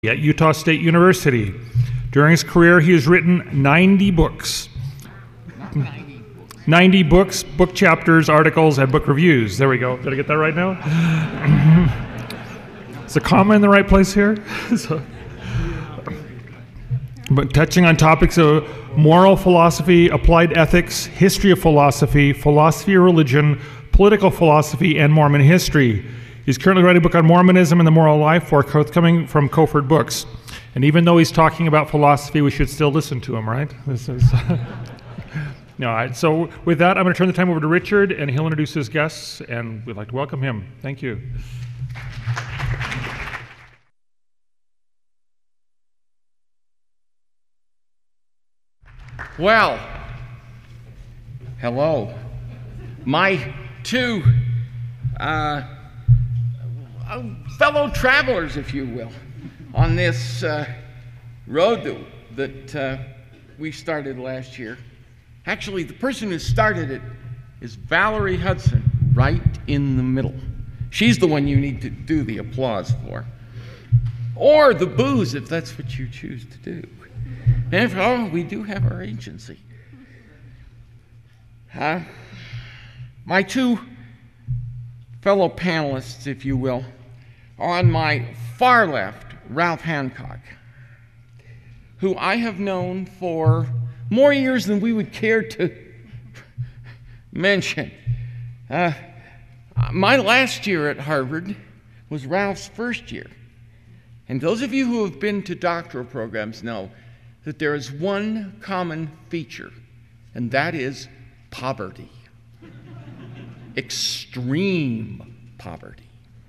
at Utah State University. During his career, he has written 90 books. 90 books, book chapters, articles, and book reviews. There we go. Did I get that right now? Is the comma in the right place here? But touching on topics of moral philosophy, applied ethics, history of philosophy, philosophy of religion, political philosophy, and Mormon history. He's currently writing a book on Mormonism and the moral life, forthcoming from Kofort Books. And even though he's talking about philosophy, we should still listen to him, right? This is all right, so with that, I'm going to turn the time over to Richard, and he'll introduce his guests, and we'd like to welcome him. Thank you. Well, hello. My two fellow travelers, if you will, on this road that we started last year. Actually, the person who started it is Valerie Hudson, right in the middle. She's the one you need to do the applause for. Or the booze, if that's what you choose to do. And we do have our agency. My two fellow panelists, if you will, are on my far left, Ralph Hancock, who I have known for more years than we would care to mention. My last year at Harvard was Ralph's first year. And those of you who have been to doctoral programs know that there is one common feature, and that is poverty. Extreme poverty.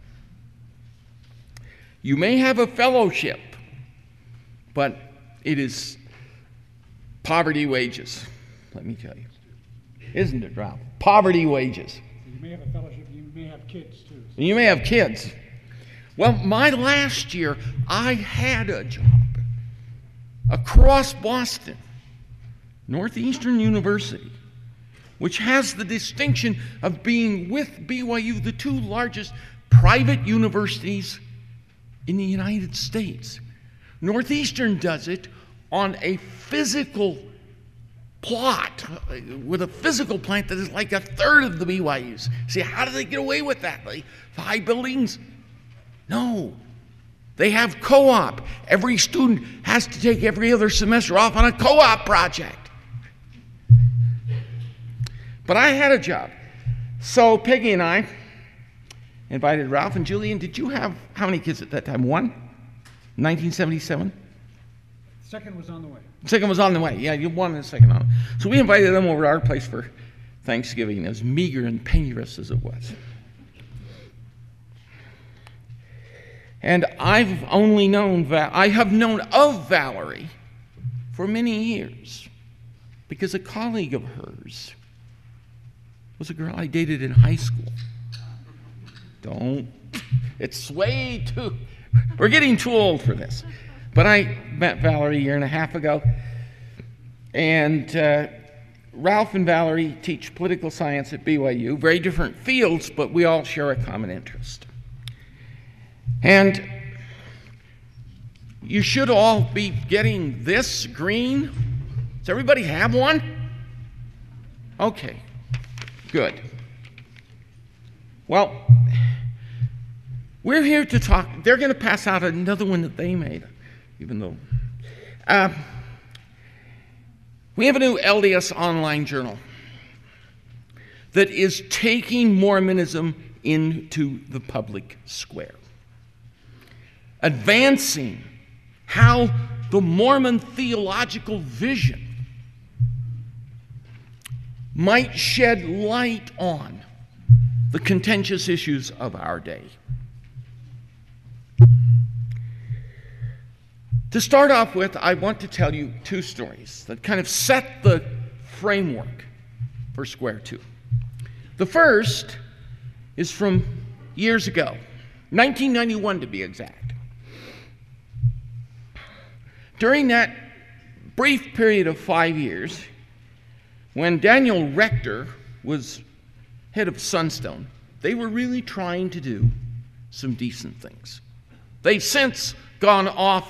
You may have a fellowship, but it is poverty wages, let me tell you. Isn't it, Ralph? Poverty wages. You may have a fellowship, you may have kids too. You may have kids. Well, my last year, I had a job across Boston, Northeastern University, which has the distinction of being with BYU the two largest private universities in the United States. Northeastern does it on a physical plot, with a physical plant that is like a third of the BYU's. See, how do they get away with that? Like 5 buildings? No. They have co-op. Every student has to take every other semester off on a co-op project. But I had a job. So Peggy and I invited Ralph and Julian. Did you have how many kids at that time? One? 1977? Second was on the way. Second was on the way. Yeah, you won the second on. So we invited them over to our place for Thanksgiving, as meager and penurious as it was. And I have known of Valerie for many years because a colleague of hers was a girl I dated in high school. It's way too, we're getting too old for this. But I met Valerie a year and a half ago, and Ralph and Valerie teach political science at BYU, very different fields, but we all share a common interest. And you should all be getting this green. Does everybody have one? Okay, good. Well, we're here to talk. They're going to pass out another one that they made, even though. We have a new LDS online journal that is taking Mormonism into the public square, advancing how the Mormon theological vision might shed light on the contentious issues of our day. To start off with, I want to tell you two stories that kind of set the framework for Square Two. The first is from years ago, 1991 to be exact. During that brief period of 5 years, when Daniel Rector was head of Sunstone, they were really trying to do some decent things. They've since gone off